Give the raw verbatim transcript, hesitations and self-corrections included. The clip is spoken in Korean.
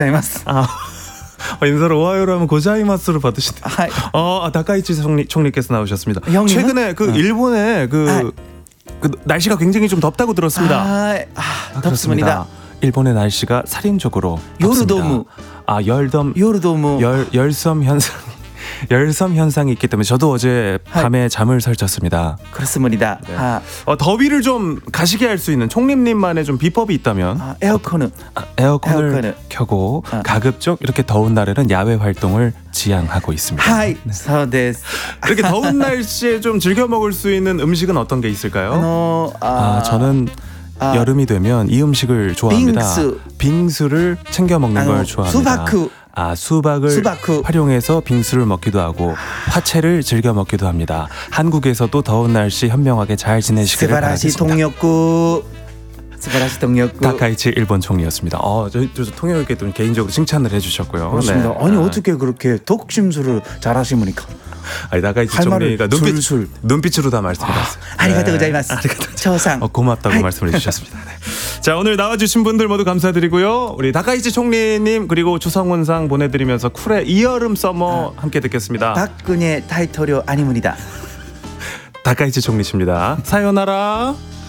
고자이마스. 아, 인사를 오하요라면 고자이마스를 받으시네. 아, 어, 아, 다카이치 총리, 총리께서 나오셨습니다. 형님은? 최근에 그 어. 일본에 그, 아. 그 날씨가 굉장히 좀 덥다고 들었습니다. 아, 아, 아, 덥습니다. 그렇습니다. 일본의 날씨가 살인적으로 덥습니다. 요르도무. 아, 열덤 요르도무. 열 열섬 현상 열섬 현상이 있기 때문에 저도 어제 밤에 잠을 설쳤습니다. 그렇습니다. 네. 아, 어, 더위를 좀 가시게 할 수 있는 총님님만의 좀 비법이 있다면 아, 에어컨은 아, 에어컨을 에어컨을. 켜고 아. 가급적 이렇게 더운 날에는 야외 활동을 지향하고 있습니다. 하이, 서데스. 이렇게 더운 날씨에 좀 즐겨 먹을 수 있는 음식은 어떤 게 있을까요? 어, 아, 저는 아. 여름이 되면 이 음식을 좋아합니다. 빙수. 빙수를 챙겨 먹는 걸 좋아합니다. 수바쿠. 아, 수박을 수바쿠. 활용해서 빙수를 먹기도 하고 화채를 즐겨 먹기도 합니다. 한국에서도 더운 날씨 현명하게 잘 지내시기를 스바라시 바라겠습니다. 동력구. 스바라시 동력구. 다카이치 일본 총리였습니다. 어, 저, 저, 저 통역에 또 개인적으로 칭찬을 해주셨고요. 그렇습니다. 네. 아니 아. 어떻게 그렇게 독심술을 잘하십니까? 아니, 다카이치 할 말을 총리가 눈빛, 술술. 눈빛으로 다 말씀하셨어요. 아리가토 고자이마스. 초상. 어, 고맙다고 하이. 말씀을 해주셨습니다. 네. 자, 오늘 나와주신 분들 모두 감사드리고요. 우리 다카이치 총리님 그리고 추성훈상 보내드리면서 쿨의 이여름 서머 함께 듣겠습니다. 박근혜 타이토료 아니문이다. 다카이치 총리십니다. 사요나라.